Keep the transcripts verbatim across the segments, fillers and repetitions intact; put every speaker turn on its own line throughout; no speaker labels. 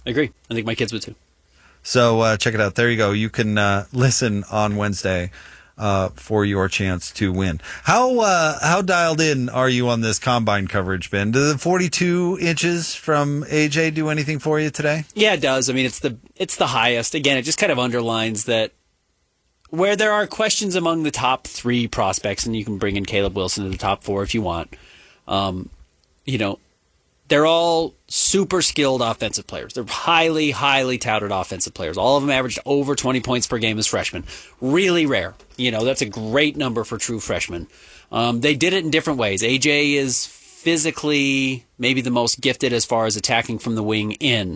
I agree. I think my kids would too.
So uh, check it out. There you go. You can uh, listen on Wednesday uh, for your chance to win. How uh, how dialed in are you on this combine coverage, Ben? Do the forty-two inches from A J do anything for you today?
Yeah, it does. I mean, it's the it's the highest. Again, it just kind of underlines that where there are questions among the top three prospects, and you can bring in Caleb Wilson to the top four if you want. Um, you know, they're all super skilled offensive players. They're highly, highly touted offensive players. All of them averaged over twenty points per game as freshmen. Really rare. You know, that's a great number for true freshmen. Um, they did it in different ways. A J is physically maybe the most gifted as far as attacking from the wing in.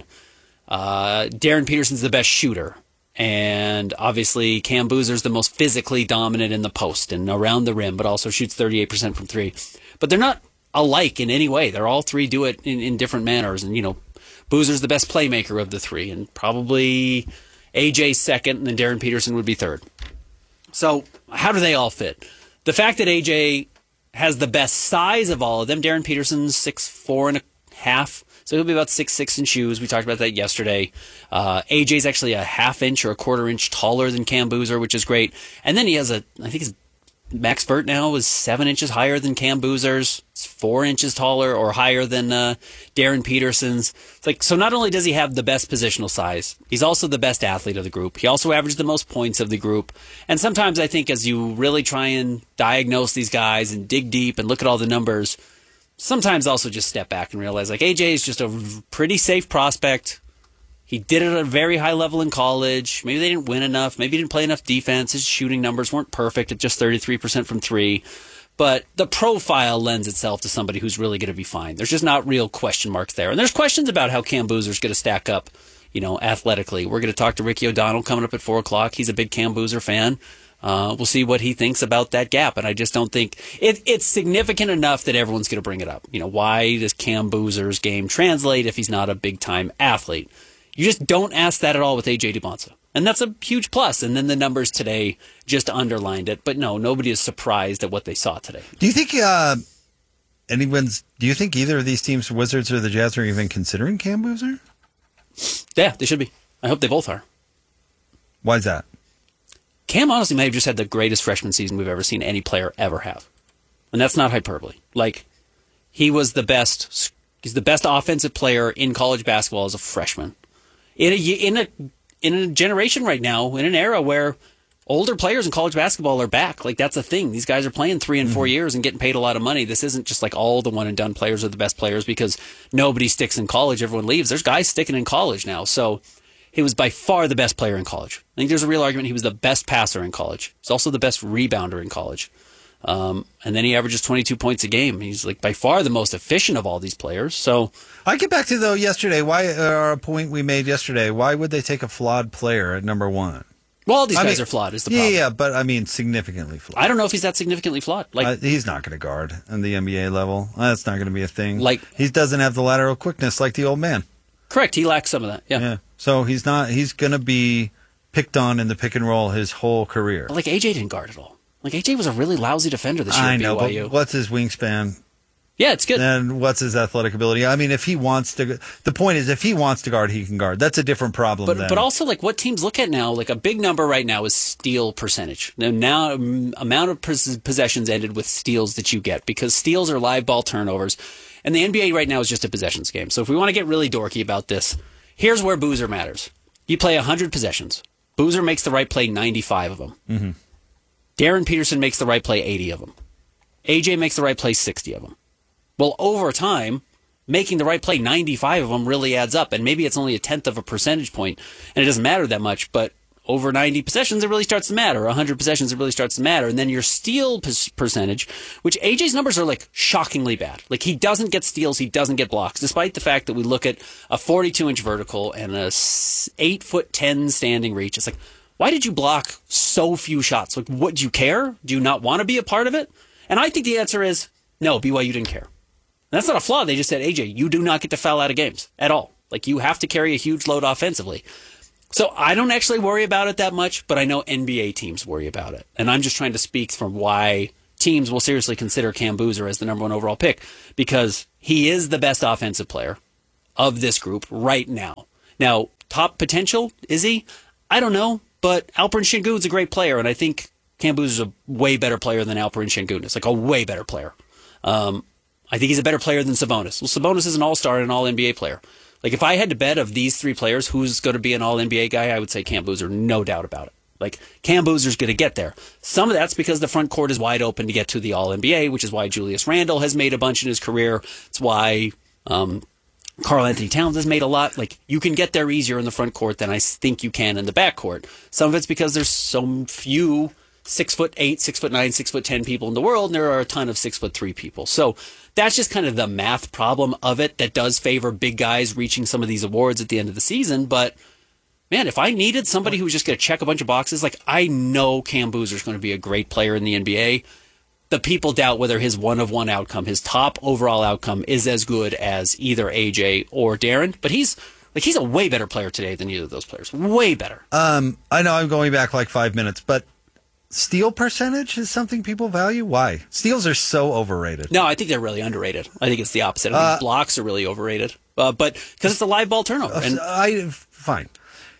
Uh, Darren Peterson's the best shooter. And obviously Cam Boozer's the most physically dominant in the post and around the rim, but also shoots thirty-eight percent from three. But they're not alike in any way. They're all three do it in, in different manners. And, you know, Boozer's the best playmaker of the three, and probably A J's second, and then Darren Peterson would be third. So how do they all fit? The fact that A J has the best size of all of them, Darren Peterson's six four and a half, so he'll be about six six in shoes. We talked about that yesterday. Uh, A J's actually a half inch or a quarter inch taller than Cam Boozer, which is great. And then he has a, I think his max vert now is seven inches higher than Cam Boozer's. It's four inches taller or higher than uh, Darren Peterson's. It's like, so not only does he have the best positional size, he's also the best athlete of the group. He also averaged the most points of the group. And sometimes I think as you really try and diagnose these guys and dig deep and look at all the numbers, sometimes also just step back and realize, like, A J is just a pretty safe prospect. He did it at a very high level in college. Maybe they didn't win enough. Maybe he didn't play enough defense. His shooting numbers weren't perfect at just thirty-three percent from three. But the profile lends itself to somebody who's really going to be fine. There's just not real question marks there. And there's questions about how Cam Boozer's going to stack up, you know, athletically. We're going to talk to Ricky O'Donnell coming up at four o'clock. He's a big Cam Boozer fan. Uh, we'll see what he thinks about that gap. And I just don't think it, it's significant enough that everyone's going to bring it up. You know, why does Cam Boozer's game translate if he's not a big-time athlete? You just don't ask that at all with A J Dubonsa. And that's a huge plus. And then the numbers today just underlined it. But no, nobody is surprised at what they saw today.
Do you think uh, anyone's, do you think either of these teams, Wizards or the Jazz, are even considering Cam Boozer?
Yeah, they should be. I hope they both are.
Why is that?
Cam honestly may have just had the greatest freshman season we've ever seen any player ever have. And that's not hyperbole. Like, he was the best, he's the best offensive player in college basketball as a freshman. In a, in a, in a generation right now, in an era where older players in college basketball are back. Like, that's a thing. These guys are playing three and four mm-hmm. years and getting paid a lot of money. This isn't just like all the one and done players are the best players because nobody sticks in college. Everyone leaves. There's guys sticking in college now. So he was by far the best player in college. I think there's a real argument he was the best passer in college. He's also the best rebounder in college. Um, and then he averages twenty-two points a game. He's like by far the most efficient of all these players. So
I get back to though yesterday. Why uh, a point we made yesterday? Why would they take a flawed player at number one?
Well, all these
I
guys
mean,
are flawed. Is the
yeah,
problem?
Yeah, but I mean significantly flawed.
I don't know if he's that significantly flawed. Like
uh, he's not going to guard on the N B A level. That's not going to be a thing.
Like
he doesn't have the lateral quickness like the old man.
Correct. He lacks some of that. Yeah.
Yeah. So he's not. He's going to be picked on in the pick and roll his whole career.
But like A J didn't guard at all. Like, A J was a really lousy defender this year
I
at
know,
B Y U.
but what's his wingspan?
Yeah, it's good.
And what's his athletic ability? I mean, if he wants to, the point is, if he wants to guard, he can guard. That's a different problem.
But
than,
but also, like, what teams look at now, like, a big number right now is steal percentage. Now, now um, amount of pos- possessions ended with steals that you get, because steals are live ball turnovers. And the N B A right now is just a possessions game. So if we want to get really dorky about this, here's where Boozer matters. You play one hundred possessions. Boozer makes the right play ninety-five of them.
Mm-hmm.
Darren Peterson makes the right play eighty of them. A J makes the right play sixty of them. Well, over time, making the right play ninety-five of them really adds up, and maybe it's only a tenth of a percentage point, and it doesn't matter that much, but over ninety possessions, it really starts to matter. one hundred possessions, it really starts to matter. And then your steal percentage, which A J's numbers are like shockingly bad. Like, he doesn't get steals, he doesn't get blocks, despite the fact that we look at a forty-two inch vertical and a eight foot ten standing reach. It's like, why did you block so few shots? Like, what, do you care? Do you not want to be a part of it? And I think the answer is no, B Y U didn't care. And that's not a flaw. They just said, A J, you do not get to foul out of games at all. Like, you have to carry a huge load offensively. So I don't actually worry about it that much, but I know N B A teams worry about it. And I'm just trying to speak from why teams will seriously consider Cam Boozer as the number one overall pick, because he is the best offensive player of this group right now. Now, top potential, is he? I don't know, but Alperen Sengun's a great player, and I think Cam Boozer's a way better player than Alperen Sengun is, like a way better player. Um, I think he's a better player than Sabonis. Well, Sabonis is an all-star and an all-N B A player. Like, if I had to bet of these three players who's going to be an all-N B A guy, I would say Cam Boozer, no doubt about it. Like, Cam Boozer's going to get there. Some of that's because the front court is wide open to get to the all-N B A, which is why Julius Randle has made a bunch in his career. It's why um, Karl Anthony Towns has made a lot. Like, you can get there easier in the front court than I think you can in the back court. Some of it's because there's so few six foot eight, six foot nine, six foot ten people in the world, and there are a ton of six foot three people. So that's just kind of the math problem of it that does favor big guys reaching some of these awards at the end of the season. But man, if I needed somebody who was just going to check a bunch of boxes, like, I know Cam Boozer's going to be a great player in the N B A. The people doubt whether his one-of-one outcome, his top overall outcome, is as good as either A J or Darren. But he's like he's a way better player today than either of those players. Way better.
Um, I know I'm going back like five minutes, but steal percentage is something people value? Why? Steals are so overrated.
No, I think they're really underrated. I think it's the opposite. I think uh, blocks are really overrated. Uh, but because it's a live ball turnover. And
I Fine.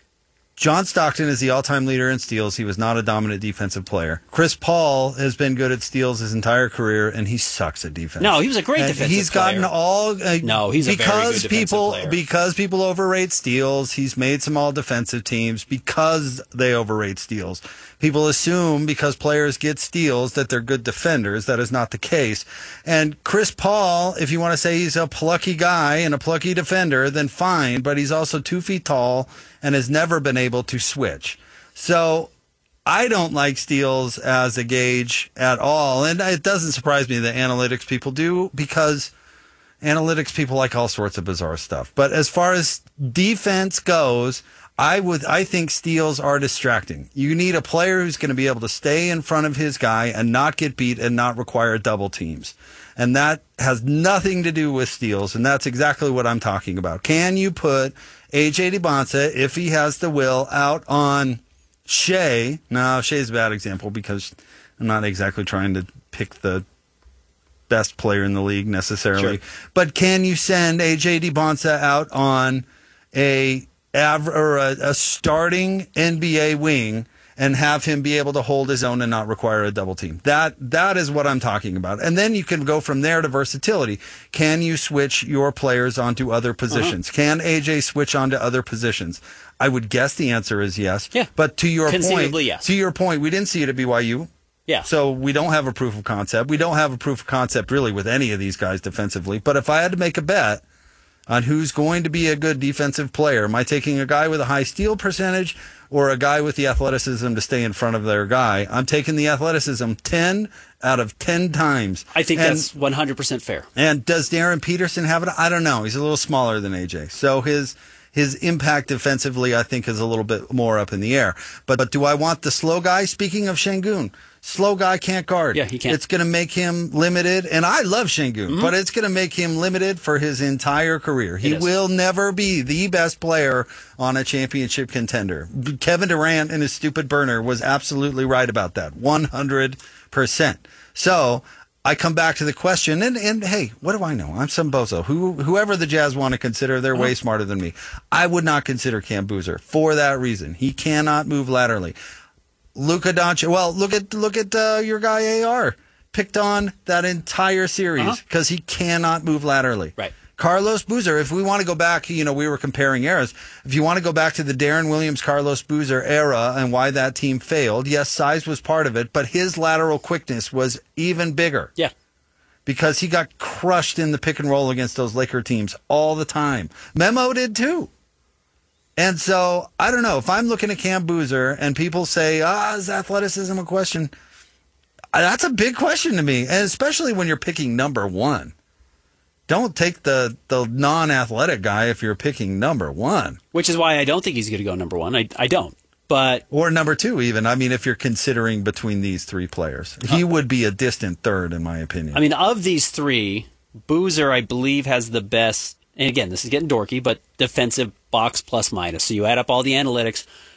John Stockton is the all-time leader in steals. He was not a dominant defensive player. Chris Paul has been good at steals his entire career, and he sucks at defense.
No, he was a great
and
defensive
he's gotten
player.
all uh,
no, he's
because
a very good defensive
people
player.
because people overrate steals. He's made some all-defensive teams because they overrate steals. People assume because players get steals that they're good defenders. That is not the case. And Chris Paul, if you want to say he's a plucky guy and a plucky defender, then fine. But he's also two feet tall and has never been able to switch. So I don't like steals as a gauge at all. And it doesn't surprise me that analytics people do, because analytics people like all sorts of bizarre stuff. But as far as defense goes, I would I think steals are distracting. You need a player who's going to be able to stay in front of his guy and not get beat and not require double teams. And that has nothing to do with steals, and that's exactly what I'm talking about. Can you put A J DeBonsa, if he has the will, out on Shea? No, Shea's a bad example because I'm not exactly trying to pick the best player in the league necessarily. Sure. But can you send A J DeBonsa out on a or a, a starting N B A wing and have him be able to hold his own and not require a double team? That that is what I'm talking about. And then you can go from there to versatility. Can you switch your players onto other positions? Uh-huh. Can A J switch onto other positions? I would guess the answer is yes.
Yeah.
But to your
Conceivably,
point,
yes.
to your point, we didn't see it at B Y U.
Yeah.
So we don't have a proof of concept. We don't have a proof of concept really with any of these guys defensively. But if I had to make a bet on who's going to be a good defensive player, am I taking a guy with a high steal percentage or a guy with the athleticism to stay in front of their guy? I'm taking the athleticism ten out of ten times.
I think
and,
that's one hundred percent fair.
And does Darren Peterson have it? I don't know. He's a little smaller than A J. So his his impact defensively, I think, is a little bit more up in the air. But, but do I want the slow guy? Speaking of Sengun, slow guy can't guard.
Yeah, he can't.
It's going to make him limited. And I love Sengun, mm-hmm. but it's going to make him limited for his entire career. He will never be the best player on a championship contender. Kevin Durant and his stupid burner was absolutely right about that. one hundred percent. So I come back to the question, and, and hey, what do I know? I'm some bozo. Who, whoever the Jazz want to consider, they're way smarter than me. I would not consider Cam Boozer for that reason. He cannot move laterally. Luka Doncic. Well, look at look at uh, your guy A R. Picked on that entire series because uh-huh. he cannot move laterally.
Right.
Carlos Boozer. If we want to go back, you know, we were comparing eras. If you want to go back to the Darren Williams, Carlos Boozer era and why that team failed, yes, size was part of it, but his lateral quickness was even bigger.
Yeah.
Because he got crushed in the pick and roll against those Laker teams all the time. Memo did too. And so, I don't know, if I'm looking at Cam Boozer and people say, ah, is athleticism a question? That's a big question to me, and especially when you're picking number one. Don't take the, the non-athletic guy if you're picking number one.
Which is why I don't think he's going to go number one. I, I don't. But
Or number two, even. I mean, if you're considering between these three players. He uh, would be a distant third, in my opinion.
I mean, of these three, Boozer, I believe, has the best, and again, this is getting dorky, but defensive box plus minus. So you add up all the analytics.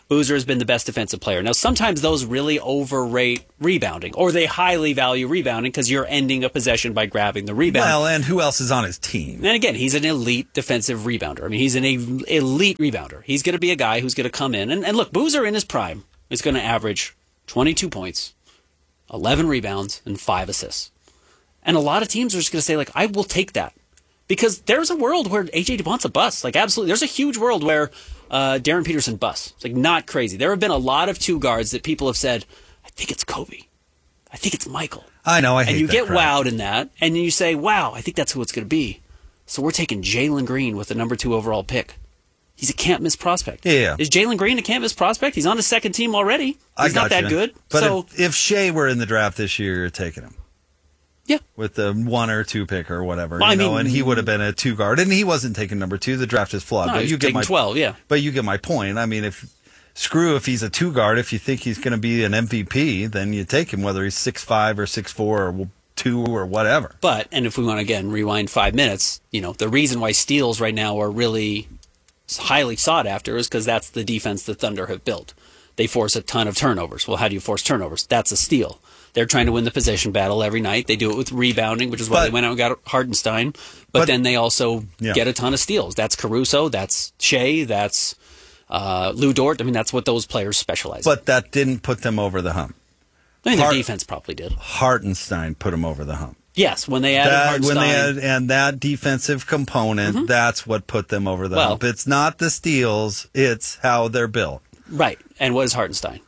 Boozer has been the best defensive player. Now, sometimes those really overrate rebounding, or they highly value rebounding because you're ending a possession by grabbing the rebound.
Well, and who else is on his team?
And again, he's an elite defensive rebounder. I mean, he's an el- elite rebounder. He's going to be a guy who's going to come in. And, and look, Boozer in his prime is going to average twenty-two points, eleven rebounds, and five assists. And a lot of teams are just going to say, like, I will take that. Because there's a world where A J DeBont's a bust. Like, absolutely. There's a huge world where uh, Darren Peterson busts. It's like not crazy. There have been a lot of two guards that people have said, I think it's Kobe. I think it's Michael.
I know, I hate
And you
that
get
crap.
wowed in that, and you say, wow, I think that's who it's going to be. So we're taking Jalen Green with the number two overall pick. He's a can't-miss prospect.
Yeah.
Is Jalen Green a can't-miss prospect? He's on his second team already. He's
I
not that
gotcha.
good.
But
so
if, if Shea were in the draft this year, you're taking him.
Yeah.
With the one or two pick or whatever.
Well,
you
I
know,
mean-
and he would have been a two guard. And he wasn't taking number two. The draft is flawed.
No,
but
he's
you get
taking
my
twelve, yeah.
But you get my point. I mean, if screw if he's a two guard, if you think he's going to be an M V P, then you take him, whether he's six five or six four or two or whatever.
But, and if we want to, again, rewind five minutes, you know, the reason why steals right now are really highly sought after is because that's the defense the Thunder have built. They force a ton of turnovers. Well, how do you force turnovers? That's a steal. They're trying to win the possession battle every night. They do it with rebounding, which is why
But-
they went out and got Hardenstein. But,
But-
then they also
Yeah.
get a ton of steals. That's Caruso. That's Shea. That's uh, Lou Dort. I mean, that's what those players specialize in.
But that didn't put them over the hump.
I mean, their
Hart-
defense probably did.
Hartenstein put them over the hump.
Yes, when they added
That,
Hardenstein.
when they had, and that defensive component, that's what put them over the
Well-
hump. It's not the steals, it's how they're built.
Right. And what is Hartenstein?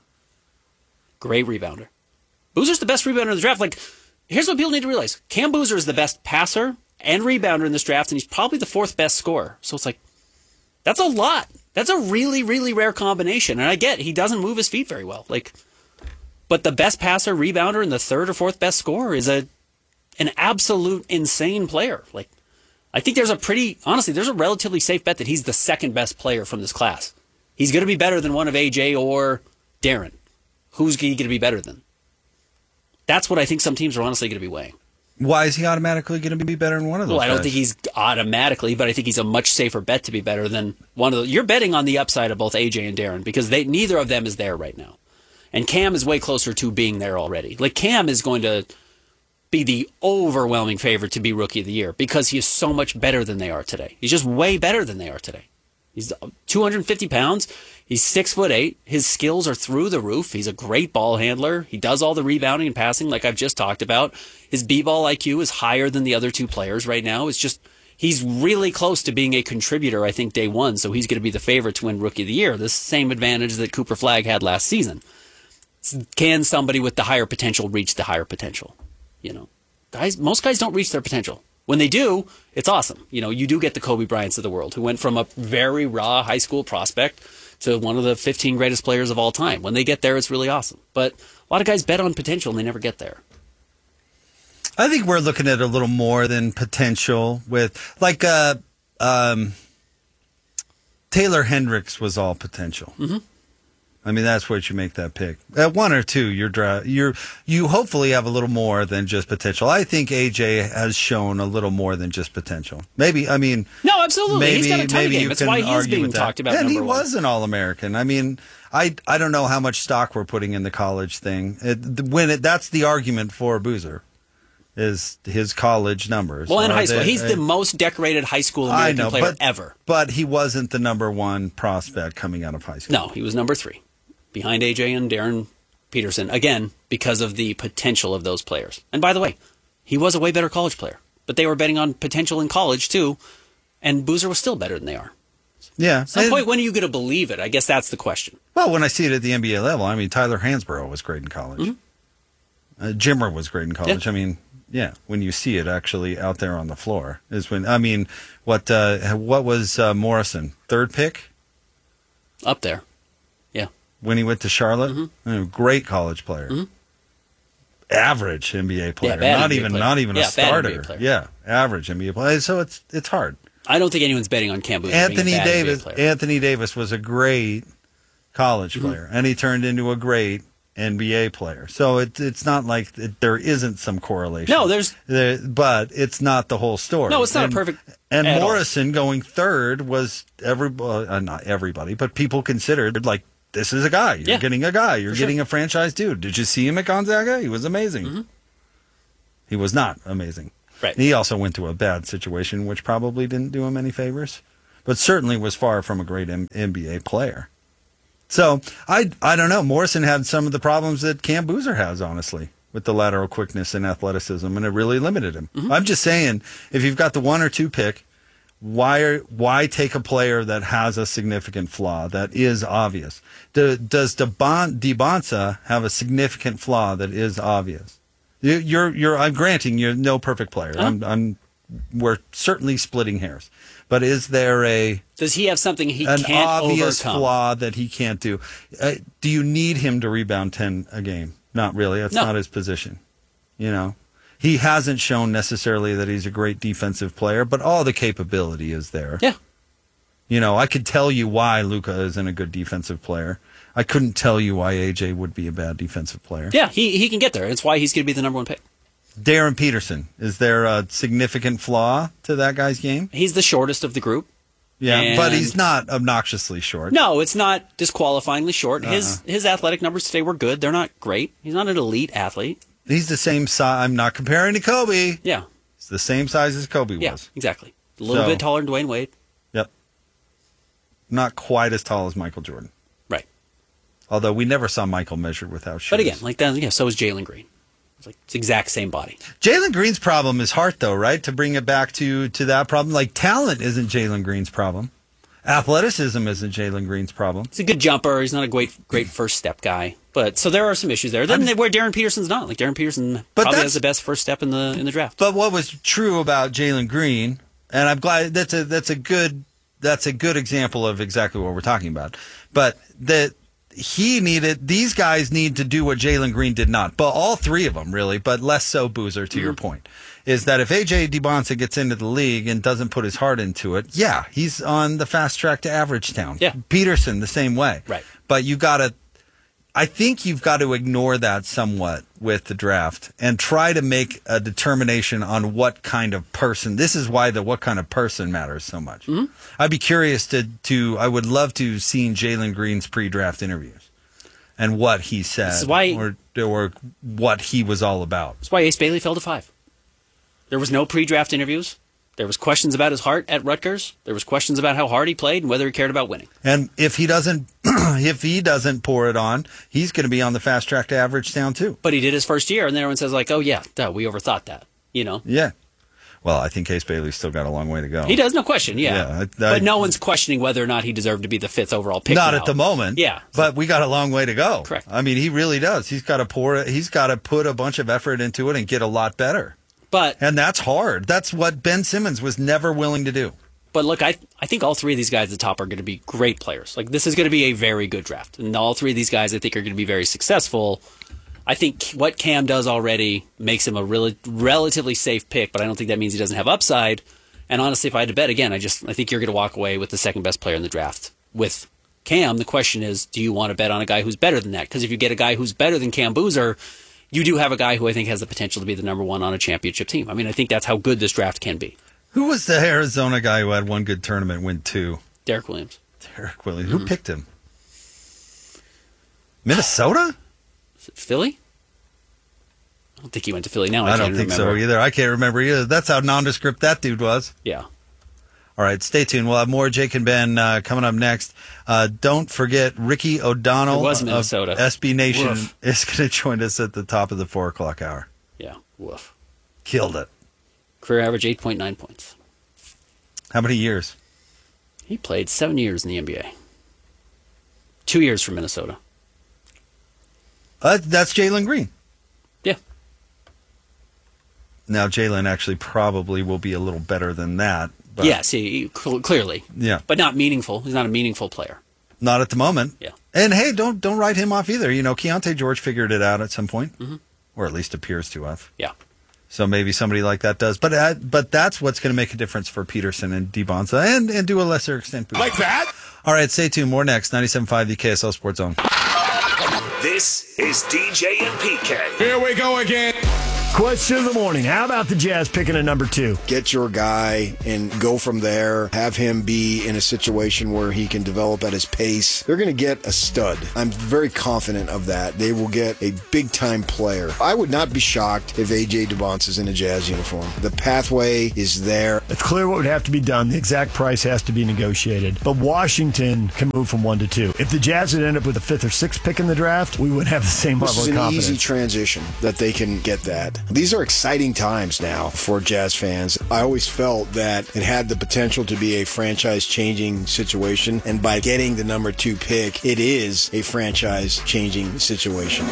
Great rebounder. Boozer's the best rebounder in the draft. Like, here's what people need to realize. Cam Boozer is the best passer and rebounder in this draft, and he's probably the fourth best scorer. So it's like, that's a lot. That's a really, really rare combination. And I get he doesn't move his feet very well. Like, but the best passer, rebounder, and the third or fourth best scorer is a an absolute insane player. Like, I think there's a pretty, honestly, there's a relatively safe bet that he's the second best player from this class. He's going to be better than one of A J or Darren. Who's he going to be better than? That's what I think some teams are honestly going to be weighing.
Why is he automatically going to be better than one of those?
Well, I don't
guys?
think he's automatically, but I think he's a much safer bet to be better than one of the. You're betting on the upside of both A J and Darren because they neither of them is there right now. And Cam is way closer to being there already. Like, Cam is going to be the overwhelming favorite to be Rookie of the Year because he is so much better than they are today. He's just way better than they are today. He's two hundred fifty pounds. He's six foot eight. His skills are through the roof. He's a great ball handler. He does all the rebounding and passing, like I've just talked about. His b-ball I Q is higher than the other two players right now. It's just he's really close to being a contributor. I think day one, so he's going to be the favorite to win Rookie of the Year. The same advantage that Cooper Flagg had last season. Can somebody with the higher potential reach the higher potential? You know, guys, most guys don't reach their potential. When they do, it's awesome. You know, you do get the Kobe Bryants of the world who went from a very raw high school prospect to one of the fifteen greatest players of all time. When they get there, it's really awesome. But a lot of guys bet on potential and they never get there.
I think we're looking at a little more than potential with, like, uh, um, Taylor Hendricks was all potential.
Mm-hmm.
I mean, that's what you make that pick. At one or two, you're dra- you're you hopefully have a little more than just potential. I think A J has shown a little more than just potential. Maybe, I mean,
No, absolutely.
maybe
He's got a ton of
maybe
game.
you
That's
can
why he is
argue
being
with that.
talked about.
And he
number one.
was an All-American. I mean, I I don't know how much stock we're putting in the college thing. It, when it, that's the argument for Boozer. Is his college numbers.
Well, in
Are
high school.
they-
He's the most decorated high school
I
American
know,
player
but,
ever.
But he wasn't the number one prospect coming out of high school.
No, he was number three, behind A J and Darren Peterson. Again, because of the potential of those players. And by the way, he was a way better college player. But they were betting on potential in college, too. And Boozer was still better than they are.
Yeah.
At some
And-
point, when are you going to believe it? I guess that's the question.
well, when I see it at the N B A level, I mean, Tyler Hansborough was great in college.
Mm-hmm.
Uh, Jimmer was great in college.
Yeah.
I mean, yeah, when you see it actually out there on the floor is when, I mean, what uh, what was uh, Morrison? Third pick
Up there. Yeah.
when he went to Charlotte?
Mm-hmm.
Uh, great college player.
Mm-hmm.
Average N B A player.
bad
not
N B A
even
player.
not even
Yeah,
a
bad N B A
starter.
player.
Yeah, average N B A player. So it's it's hard.
I don't think anyone's betting on Cam Boozer being a
Anthony
bad N B A
Davis.
player.
Anthony Davis was a great college
Mm-hmm.
player, and he turned into a great N B A player. So it, it's not like it, there isn't some correlation.
No, there's-
There- but it's not the whole story.
No, it's not
and,
perfect
And
at all.
Morrison going third was every uh, not everybody, but people considered like this is a guy. You're
Yeah,
getting a guy. You're
for
getting
sure.
a franchise dude. Did you see him at Gonzaga? He was amazing.
Mm-hmm.
He was not amazing.
Right.
He also went to a bad situation, which probably didn't do him any favors, but certainly was far from a great M- N B A player. So I I don't know. Morrison had some of the problems that Cam Boozer has, honestly, with the lateral quickness and athleticism, and it really limited him.
Mm-hmm.
I'm just saying, if you've got the one or two pick, why are, why take a player that has a significant flaw that is obvious? Do, does DeBon, DeBonsa have a significant flaw that is obvious? You, you're you're I'm granting you're no perfect player.
Huh?
I'm I'm we're certainly splitting hairs, but is there a
Does he have something he
an
can't
obvious
overcome?
flaw that he can't do? Uh, do you need him to rebound ten a game? Not really. That's
No.
not his position. You know, he hasn't shown necessarily that he's a great defensive player, but all the capability is there.
Yeah.
You know, I could tell you why Luka isn't a good defensive player. I couldn't tell you why A J would be a bad defensive player.
Yeah, he, he can get there. That's why he's going to be the number one pick.
Darren Peterson, is there a significant flaw to that guy's game?
He's the shortest of the group.
Yeah,
And-
but he's not obnoxiously short.
No, it's not disqualifyingly short. His
Uh-uh.
his athletic numbers today were good. They're not great. He's not an elite athlete.
He's the same size. I'm not comparing to Kobe.
Yeah.
He's the same size as Kobe
Yeah,
was.
exactly. A little
So-
bit taller than Dwayne Wade.
Yep. Not quite as tall as Michael Jordan.
Right.
Although we never saw Michael measured without shoes.
But again, like that, yeah, so is Jalen Green. It's like it's the exact same body.
Jalen Green's problem is heart, though, right? To bring it back to, to that problem. Like, talent isn't Jalen Green's problem. Athleticism isn't Jalen Green's problem.
He's a good jumper. He's not a great great first step guy. But so there are some issues there. Then where Darren Peterson's not. Like Darren Peterson
But
probably
that's-
has the best first step in the in the draft.
But what was true about Jalen Green, and I'm glad that's a that's a good that's a good example of exactly what we're talking about. But that he needed these guys need to do what Jalen Green did not. But all three of them really, but less so Boozer. To your point, is that if A J DeBonsa gets into the league and doesn't put his heart into it, yeah, he's on the fast track to average town.
Yeah.
Peterson the same way.
Right.
But you got to. I think you've got to ignore that somewhat with the draft and try to make a determination on what kind of person. This is why the what kind of person matters so much.
Mm-hmm.
I'd be curious to, to I would love to see Jalen Green's pre-draft interviews and what he said
This is why-
or, or what he was all about.
That's why Ace Bailey fell to five. There was no pre-draft interviews. There was questions about his heart at Rutgers. There was questions about how hard he played and whether he cared about winning.
And if he doesn't if he doesn't pour it on, he's going to be on the fast track to average town too.
But he did his first year, and then everyone says like, "Oh yeah, duh, we overthought that." You know,
Yeah. Well, I think Ace Bailey's still got a long way to go.
he does, no question. Yeah,
Yeah, I- I-
but no one's questioning whether or not he deserved to be the fifth overall pick.
Not
now.
at the moment.
Yeah,
But we got a long way to go.
Correct.
I mean, he really does. He's got to pour he's got to put a bunch of effort into it and get a lot better.
but
And that's hard. That's what Ben Simmons was never willing to do.
but look, I I think all three of these guys at the top are going to be great players. Like this is going to be a very good draft, and all three of these guys I think are going to be very successful. I think what Cam does already makes him a really relatively safe pick, but I don't think that means he doesn't have upside. And honestly, if I had to bet again, I just I think you're going to walk away with the second best player in the draft with Cam. The question is, do you want to bet on a guy who's better than that? Because if you get a guy who's better than Cam Boozer, you do have a guy who I think has the potential to be the number one on a championship team. I mean, I think that's how good this draft can be.
Who was the Arizona guy who had one good tournament, win two?
Derek Williams.
Derek Williams. Who picked him? Minnesota?
Is it Philly? I don't think he went to Philly now. I,
I,
can't
don't think
remember.
so either. I can't remember either. That's how nondescript that dude was.
Yeah.
All right, stay tuned. We'll have more Jake and Ben uh, coming up next. Uh, don't forget Ricky O'Donnell
It was
of
Minnesota.
S B Nation
Woof.
is going to join us at the top of the four o'clock hour.
Yeah. Woof.
Killed it.
Career average eight point nine points.
How many years?
He played seven years in the N B A. Two years for Minnesota.
Uh, that's Jalen Green.
Yeah.
Now, Jalen actually probably will be a little better than that. But
Yes, he, he- cl- clearly.
Yeah.
But not meaningful. He's not a meaningful player.
Not at the moment.
Yeah.
And hey, don't don't write him off either. You know, Keontae George figured it out at some point,
Mm-hmm.
or at least appears to have.
Yeah.
So maybe somebody like that does. But uh, but that's what's going to make a difference for Peterson and DeBonsa, and, and to a lesser extent, Boozer.
Like that?
All right, stay tuned. More next. ninety-seven point five, the K S L Sports Zone.
This is D J and P K. Here we go again. Question of the morning. How about the Jazz picking a number two?
Get your guy and go from there. Have him be in a situation where he can develop at his pace. They're going to get a stud. I'm very confident of that. They will get a big-time player. I would not be shocked if A J DeBonce is in a Jazz uniform. The pathway is there.
It's clear what would have to be done. The exact price has to be negotiated. But Washington can move from one to two. If the Jazz would end up with a fifth or sixth pick in the draft, we would have the same
This
level
is
of
an
confidence.
easy transition that they can get that. These are exciting times now for Jazz fans. I always felt that it had the potential to be a franchise-changing situation, and by getting the number two pick, it is a franchise-changing situation.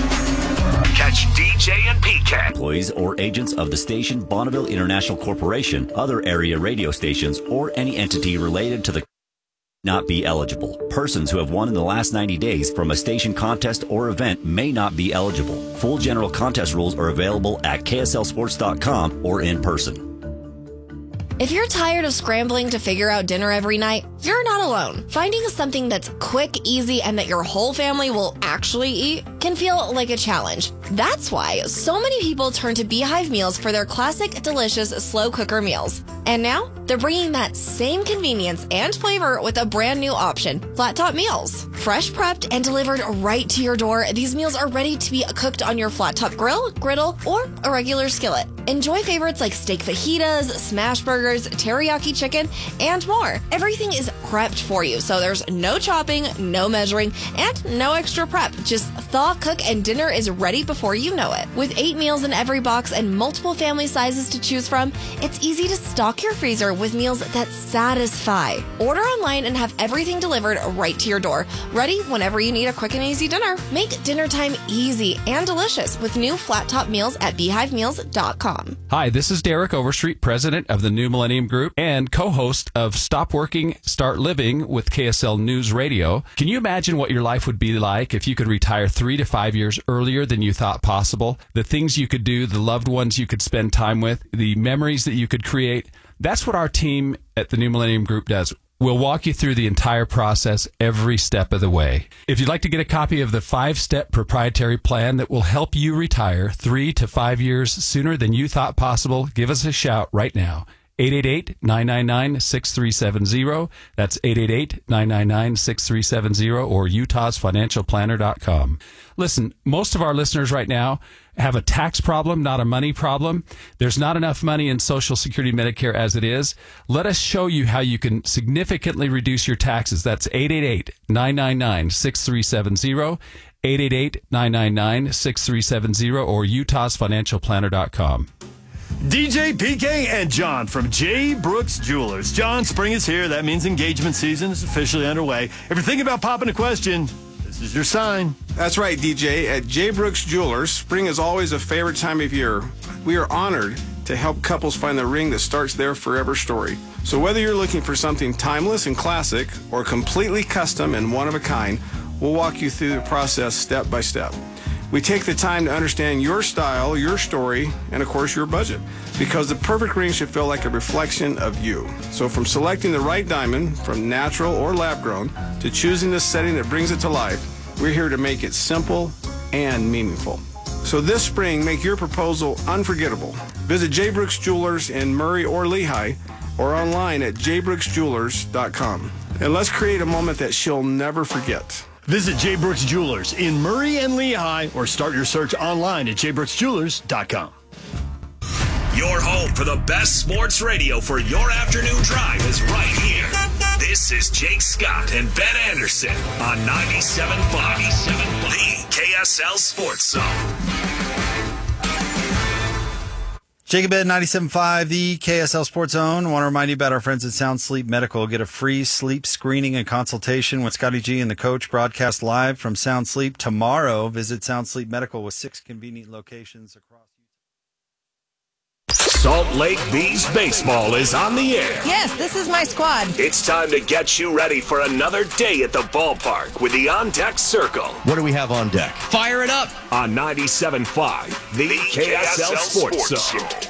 Catch D J and P K.
Employees or agents of the station Bonneville International Corporation, other area radio stations, or any entity related to the not be eligible. Persons who have won in the last ninety days from a station contest or event may not be eligible. Full general contest rules are available at K S L sports dot com or in person.
If you're tired of scrambling to figure out dinner every night, you're not alone. Finding something that's quick, easy, and that your whole family will actually eat can feel like a challenge. That's why so many people turn to Beehive Meals for their classic, delicious slow cooker meals. And now, they're bringing that same convenience and flavor with a brand new option, Flat Top Meals. Fresh prepped and delivered right to your door, these meals are ready to be cooked on your flat top grill, griddle, or a regular skillet. Enjoy favorites like steak fajitas, smash burgers, teriyaki chicken, and more. Everything is prepped for you, so there's no chopping, no measuring, and no extra prep. Just thaw, cook, and dinner is ready before you know it. With eight meals in every box and multiple family sizes to choose from, it's easy to stock your freezer with meals that satisfy. Order online and have everything delivered right to your door, ready whenever you need a quick and easy dinner. Make dinner time easy and delicious with new flat top meals at beehive meals dot com.
Hi, this is Derek Overstreet, president of the New Millennium Group and co-host of Stop Working, Start Living with K S L News Radio. Can you imagine what your life would be like if you could retire three to five years earlier than you thought possible? The things you could do, the loved ones you could spend time with, the memories that you could create. That's what our team at the New Millennium Group does. We'll walk you through the entire process every step of the way. If you'd like to get a copy of the five-step proprietary plan that will help you retire three to five years sooner than you thought possible, give us a shout right now. eight eight eight, nine nine nine, six three seven zero. That's eight eight eight, nine nine nine, six three seven zero or utahs financial planner dot com. Listen, most of our listeners right now have a tax problem, not a money problem. There's not enough money in Social Security Medicare as it is. Let us show you how you can significantly reduce your taxes. That's eight eight eight, nine nine nine, six three seven zero, eight eight eight, nine nine nine, six three seven zero or utahs financial planner dot com.
D J, P K, and John from J. Brooks Jewelers. John, spring is here. That means engagement season is officially underway. If you're thinking about popping a question, this is your sign.
That's right, D J. At J. Brooks Jewelers, spring is always a favorite time of year. We are honored to help couples find the ring that starts their forever story. So whether you're looking for something timeless and classic or completely custom and one of a kind, we'll walk you through the process step by step. We take the time to understand your style, your story, and of course your budget, because the perfect ring should feel like a reflection of you. So from selecting the right diamond, from natural or lab grown, to choosing the setting that brings it to life, we're here to make it simple and meaningful. So this spring, make your proposal unforgettable. Visit J. Brooks Jewelers in Murray or Lehigh, or online at j brooks jewelers dot com. And let's create a moment that she'll never forget.
Visit J. Brooks Jewelers in Murray and Lehigh or start your search online at j brooks jewelers dot com.
Your home for the best sports radio for your afternoon drive is right here. This is Jake Scott and Ben Anderson on ninety-seven point five, the K S L Sports Zone.
Jacob Ed, ninety-seven point five, the K S L Sports Zone. I want to remind you about our friends at Sound Sleep Medical. Get a free sleep screening and consultation with Scotty G and the coach. Broadcast live from Sound Sleep tomorrow. Visit Sound Sleep Medical with six convenient locations across.
Salt Lake Bees baseball is on the air.
Yes, this is my squad.
It's time to get you ready for another day at the ballpark with the On Deck Circle.
What do we have on deck?
Fire it up on ninety-seven point five, the, the K S L, K S L Sports, Sports Zone.